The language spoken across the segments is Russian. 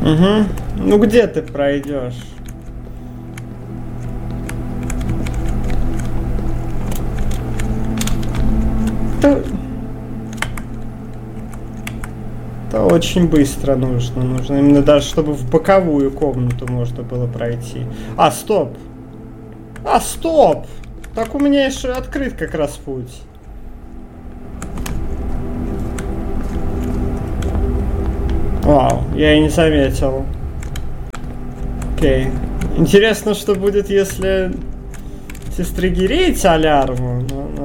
Угу. Ну где ты пройдешь? Это очень быстро нужно. Нужно именно даже, чтобы в боковую комнату можно было пройти. А, стоп! А, стоп! Так у меня еще открыт как раз путь. Вау, я и не заметил. Окей. Интересно, что будет, если стригерить алярму.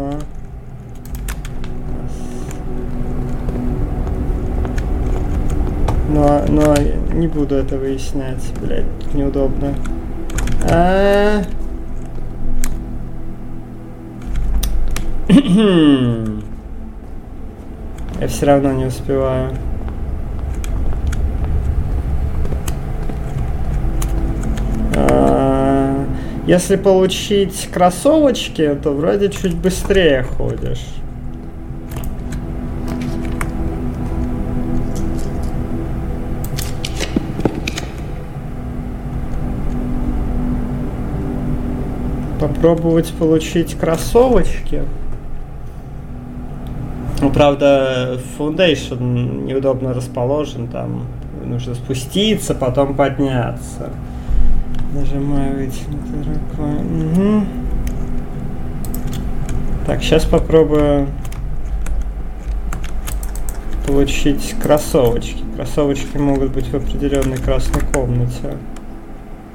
Но не буду это выяснять. Блять, неудобно. Я все равно не успеваю. Если получить кроссовочки, то вроде чуть быстрее ходишь. Попробовать получить кроссовочки. Ну, правда, Foundation неудобно расположен, там нужно спуститься, потом подняться. Нажимаю вытянутую рукой. Угу. Так, сейчас попробую получить кроссовочки. Кроссовочки могут быть в определенной красной комнате.